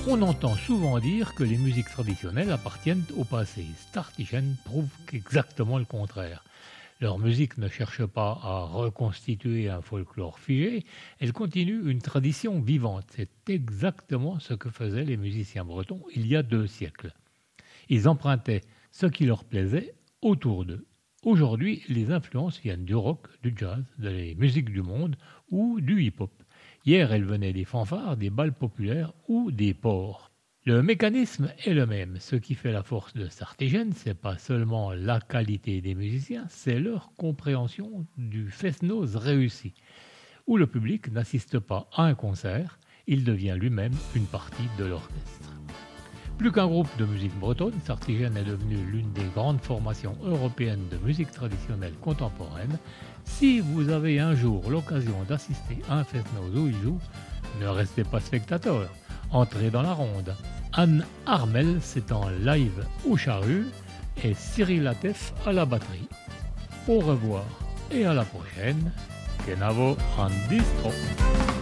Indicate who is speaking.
Speaker 1: On entend souvent dire que les musiques traditionnelles appartiennent au passé. Startigen prouve exactement le contraire. Leur musique ne cherche pas à reconstituer un folklore figé, elle continue une tradition vivante. C'est exactement ce que faisaient les musiciens bretons il y a 2 siècles. Ils empruntaient ce qui leur plaisait autour d'eux. Aujourd'hui, les influences viennent du rock, du jazz, des musiques du monde ou du hip-hop. Hier, elles venaient des fanfares, des bals populaires ou des ports. Le mécanisme est le même. Ce qui fait la force de Sartégène, c'est pas seulement la qualité des musiciens, c'est leur compréhension du fest-noz réussi, où le public n'assiste pas à un concert, il devient lui-même une partie de l'orchestre. Plus qu'un groupe de musique bretonne, Sartégène est devenu l'une des grandes formations européennes de musique traditionnelle contemporaine. Si vous avez un jour l'occasion d'assister à un fest-noz où ils jouent, ne restez pas spectateur, entrez dans la ronde. Anne Armel, c'est en live au Charru et Cyril Atef à la batterie. Au revoir et à la prochaine. Kenavo en distro.